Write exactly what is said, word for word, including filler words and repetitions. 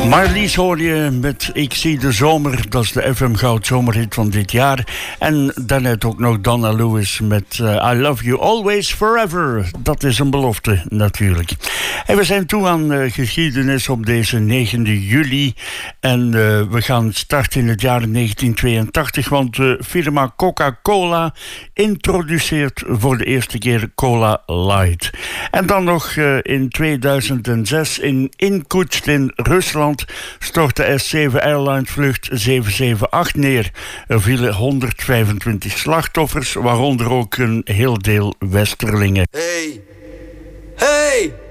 Marlies hoor je met Ik zie de zomer. Dat is de F M Goud zomerhit van dit jaar. En daarnet ook nog Donna Lewis met uh, I Love You Always Forever. Dat is een belofte natuurlijk. En we zijn toe aan uh, geschiedenis op deze negende juli. En uh, we gaan starten in het jaar negentien tweeëntachtig. Want de firma Coca-Cola introduceert voor de eerste keer Cola Light. En dan nog uh, in tweeduizend zes in Irkoetsk in Rusland stort de S zeven Airlines vlucht zeven zeven acht neer. Er vielen honderdvijfentwintig slachtoffers, waaronder ook een heel deel Westerlingen. Hey, hey!